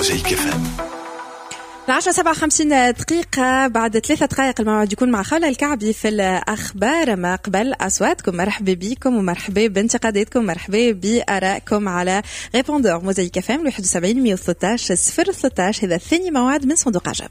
موزايك FM. 10:57 دقيقة بعد 3 دقائق الموعد يكون مع خولة الكعبي في الأخبار. ما قبل أصواتكم، مرحبا بكم ومرحبا بانتقاداتكم، مرحبا بآرائكم على ريبوندور موزايك FM 71 113 013. هذا الثاني موعد من صندوق عجب.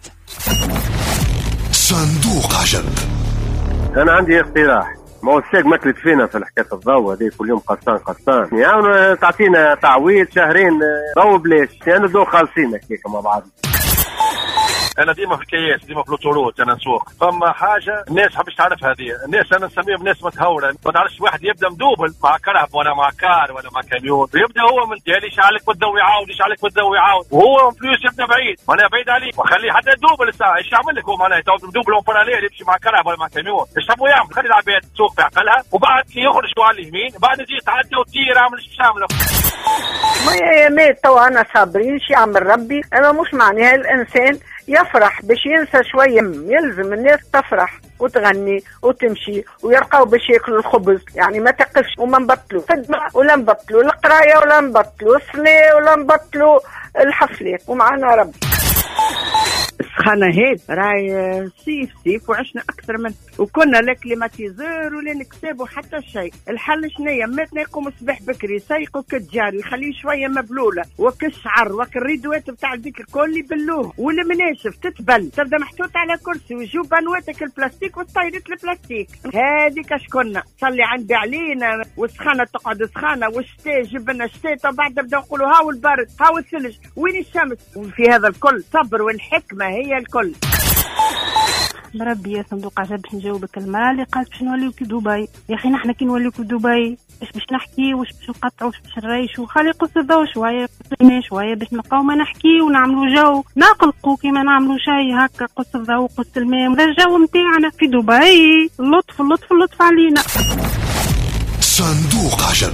صندوق عجب. أنا عندي اقتراح، ما هو الساق مكلت فينا في الحكاية الضوء هذه، كل يوم قرصان يعني تعطينا تعويض شهرين ضوء بلاش، يعني ضوء خالصين هيك مع بعض. انا ديما في الكياس، ديما في الاوتورود، انا نسوق فما حاجه الناس حبش تعرف هذه. الناس انا نسميهم ناس متهوره، ما تعرفش واحد يبدا مدوبل مع كرهب ولا مع كار ولا مع كاميون، يبدا هو من تالي يشعلك بالضوء يعاود، يشعلك بالضوء يعاود، وهو فلوس يبدا بعيد، وانا بعيد عليه وخليه حتى يدوبل الساعه. ايش يعمل لك هو معناها؟ تو مدوبل اون باراليل يمشي مع كرهب ولا مع كاميون، ايش تبغوا يعمل؟ خلي العباد تسوق في عقلها، وبعد كي يخرج على اليمين بعد يجي يتعدى وتطير، عامل ايش باش يعملوا؟ ما تو انا صابرين شي يعمل ربي. انا مش معناها الانسان يفرح باش ينسى شويه، يلزم الناس تفرح وتغني وتمشي ويرقوا باش ياكلوا الخبز، يعني ما تقفش وما نبطلوا خدمه ولا نبطلوا القرايه ولا نبطلوا الصلاه ولا نبطلوا الحفلات، ومعنا ربي. السخانة هيد راي سيف وعشنا أكثر من، وكنا لا كليماتيزور ولا نكسبوا حتى شيء. الحل شنية؟ ماتنا يقوم الصباح بكري يسيقوا كتجاري يخليه شوية مبلولة وكالشعر وكالريدوات بتاع ذيك الكل يبلوه، والمناشف تتبل تبدا محطوط على كرسي ويجوا بانواتك البلاستيك والطايرة البلاستيك. هذيك شكنا صلي عندي علينا، والسخانة تقعد سخانة، والشتاء جبنا شتاء، بعد نبدا نقولوا هاو البرد هاو الثلج، وين الشمس؟ وفي هذا الكل صبر والحكمة هي الكل. بربي يا صندوق عجب باش نجاوبك. المرأة اللي قالت باش نوليو كي دبي، يا اخي نحنا كي نوليو كي دبي باش نحكي واش باش نقطعوا واش باش نريشوا، خلي قص الضوء شويه شويه باش نبقاو ما نحكي ونعملوا جو نقلقوا كيما نعملوا شيء هكا. قص الضوء قص الماء، هذا الجو نتاعنا في دبي. اللطف علينا. صندوق عجب.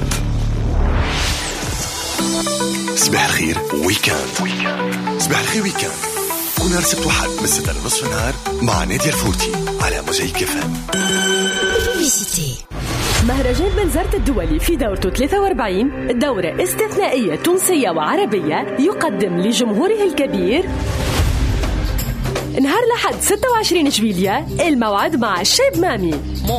صباح الخير ويكاند. صباح الخير ويكاند كل رسبت واحد من 6 لنصف النهار مع نادية الفوتي على موزايك FM. مهرجان بنزرت الدولي في دورته 43، دورة استثنائية تونسية وعربية، يقدم لجمهوره الكبير نهار الأحد 26 جويلية الموعد مع الشاب مامي.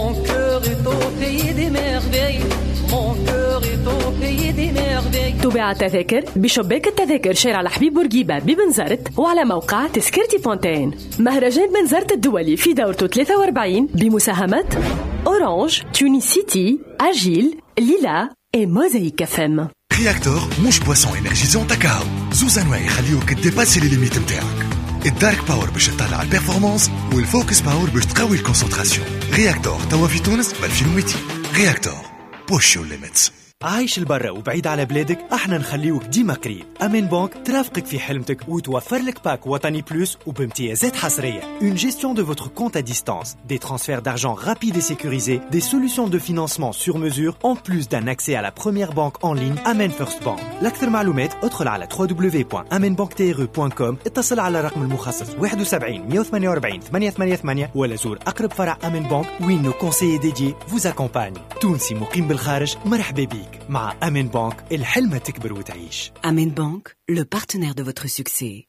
تباع التذاكر بشباك التذاكر شارع الحبيب بورقيبة ببنزرت وعلى موقع تذكرتي فونتين. مهرجان بنزرت الدولي في دورته 43 بمساهمة أورانج، تونيسيتي، أجيل، ليلا وموزايك FM. رياكتور مش بواسون انرجيزون تاكاو، زوز انواع يخليوك تديباسي لي ليميت نتاعك. الدارك باور باش تطلع البيرفورمانس، والفوكس باور باش تقوي الكونسنتراسيون. رياكتور توا في تونس ب 2200. رياكتور بوش يور ليميتس. عايش البرا وبعيد على بلادك، احنا نخليوك ديما قريب. أمان بانك ترافقك في حلمتك وتوفر لك باك وطني بلوس وبامتيازات حصرية. Une gestion de votre compte à distance, des transferts d'argent rapides et sécurisés, des solutions de financement sur mesure, en plus d'un accès à la première banque en ligne Amen First Bank. لأكثر معلومات ادخل على www.amenbanktre.com، اتصل على رقم المخصص 71 148 888 ولا زور أقرب فرع أمان بانك وين nos conseillers dédiés vous accompagnent. تونسي مقيم بالخارج مرحبا بيك. مع أمان بانك الحلمة تكبر وتعيش. أمان بانك le partenaire de votre succès.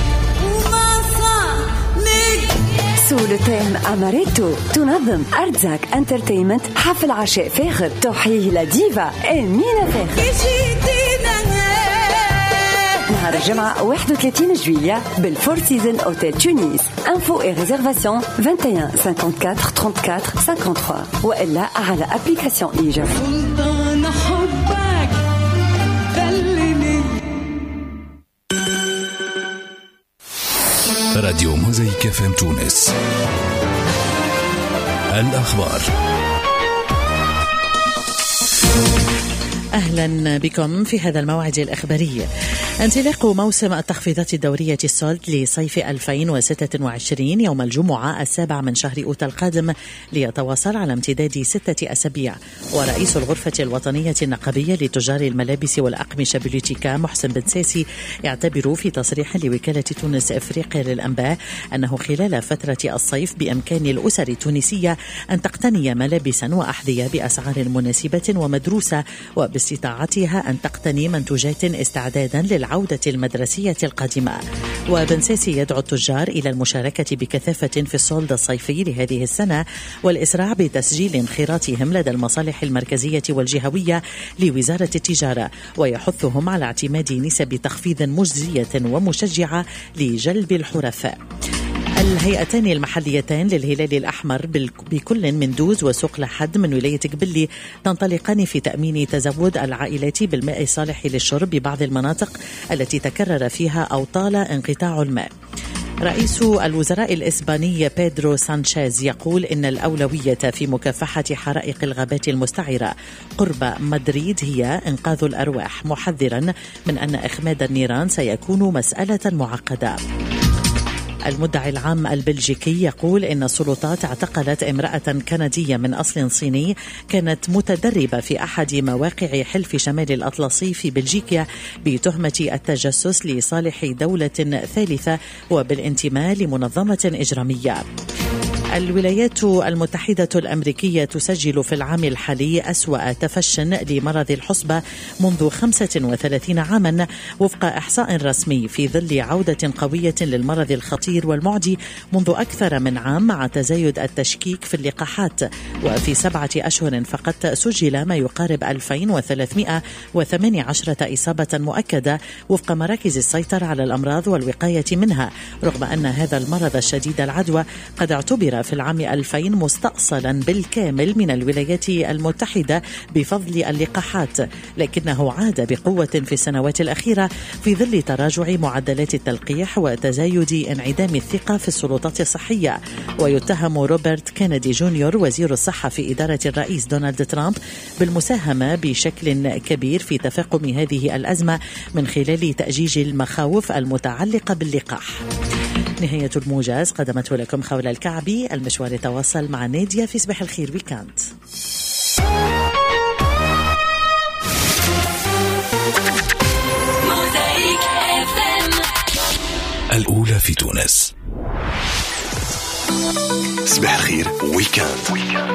سول تيم أماريتو تنظم أرتزاك انترتينمنت حفل عشاء فاخر تحييه لديفا أمينة فاخر نهار الجمعة 31 جويلية بالفور سيزن أوتيل تونس. انفو اي ريزرفاسيون 21 54 34 53 وإلا على أبليكاسيون إيجا. راديو موزايك FM تونس. الأخبار. أهلا بكم في هذا الموعد الأخباري. انطلاق موسم التخفيضات الدورية السولد لصيف 2026 يوم الجمعة 7 من شهر أوت القادم، ليتواصل على امتداد 6 أسابيع. ورئيس الغرفة الوطنية النقابية لتجار الملابس والأقمشة بوليتيكا محسن بن ساسي يعتبر في تصريح لوكالة تونس إفريقيا للأنباء أنه خلال فترة الصيف بإمكان الأسر التونسية أن تقتني ملابسا وأحذية بأسعار مناسبة ومدروسة، وباستطاعتها أن تقتني منتوجات استعدادا للعام العودة المدرسية القادمة. وبن سيسي يدعو التجار إلى المشاركة بكثافة في الصولد الصيفي لهذه السنة والإسراع بتسجيل انخراطهم لدى المصالح المركزية والجهوية لوزارة التجارة، ويحثهم على اعتماد نسب تخفيض مجزية ومشجعة لجلب الحرفاء. الهيئتان المحليتان للهلال الأحمر بكل من دوز وسوق لحد من ولاية قبلي تنطلقان في تأمين تزود العائلات بالماء الصالح للشرب ببعض المناطق التي تكرر فيها أو طال انقطاع الماء. رئيس الوزراء الإسباني بيدرو سانشيز يقول إن الأولوية في مكافحة حرائق الغابات المستعرة قرب مدريد هي إنقاذ الأرواح، محذرا من أن إخماد النيران سيكون مسألة معقدة. المدعي العام البلجيكي يقول إن السلطات اعتقلت امرأة كندية من أصل صيني كانت متدربة في أحد مواقع حلف شمال الأطلسي في بلجيكا بتهمة التجسس لصالح دولة ثالثة وبالانتماء لمنظمة إجرامية. الولايات المتحدة الأمريكية تسجل في العام الحالي أسوأ تفشٍ لمرض الحصبة منذ 35 عاما وفق إحصاء رسمي، في ظل عودة قوية للمرض الخطير والمعدي منذ أكثر من عام مع تزايد التشكيك في اللقاحات. وفي 7 أشهر فقط سجل ما يقارب 2318 إصابة مؤكدة وفق مراكز السيطرة على الأمراض والوقاية منها، رغم أن هذا المرض الشديد العدوى قد اعتبر في العام 2000 مستأصلا بالكامل من الولايات المتحدة بفضل اللقاحات، لكنه عاد بقوة في السنوات الأخيرة في ظل تراجع معدلات التلقيح وتزايد انعدام الثقة في السلطات الصحية. ويتهم روبرت كينيدي جونيور وزير الصحة في إدارة الرئيس دونالد ترامب بالمساهمة بشكل كبير في تفاقم هذه الأزمة من خلال تأجيج المخاوف المتعلقة باللقاح. نهاية الموجز قدمته لكم خولة الكعبي. المشوار يتواصل مع نادية في صباح الخير ويكاند. الأولى في تونس. صباح الخير ويكاند.